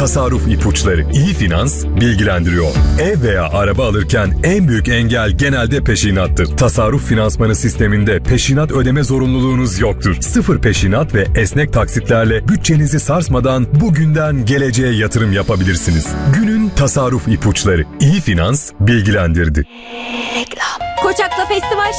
tasarruf ipuçları. İyi Finans bilgilendiriyor. Ev veya araba alırken en büyük engel genelde peşinattır. Tasarruf finansmanı sisteminde peşinat ödeme zorunluluğunuz yoktur. Sıfır peşinat ve esnek taksitlerle bütçenizi sarsmadan bugünden geleceğe yatırım yapabilirsiniz. Günün tasarruf ipuçları. İyi Finans bilgilendirdi. Reklam. Koçak'ta festival